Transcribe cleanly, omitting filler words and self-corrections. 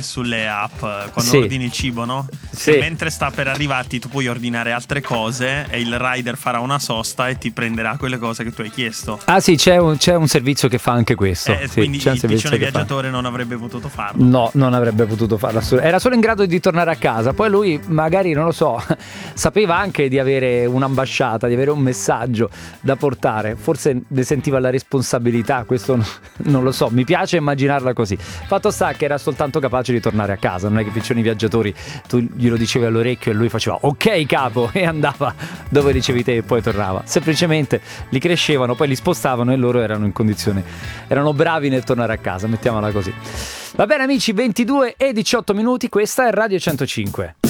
sulle app quando Sì. ordini il cibo, no? Sì. Che mentre sta per arrivarti tu puoi ordinare altre cose e il rider farà una sosta e ti prenderà quelle cose che tu hai chiesto. Ah sì, c'è un servizio che fa anche questo. Sì, Quindi c'è un il servizio piccione che fa. viaggiatore non avrebbe potuto farlo. No, non avrebbe potuto farlo. Era solo in grado di tornare a casa. Poi lui, magari, non lo so, sapeva anche di avere un'ambasciata, di avere un messaggio da portare. Forse ne sentiva la responsabilità. Questo non lo so. Mi piace immaginarla così. Fatto sta che era soltanto capace di tornare a casa. Non è che i piccioni viaggiatori tu glielo dicevi all'orecchio e lui faceva ok capo e andava dove dicevi te e poi tornava. Semplicemente li crescevano, poi li spostavano e loro erano in condizione, erano bravi nel tornare a casa, mettiamola così. Va bene amici, 22 e 18 minuti, questa è Radio 105.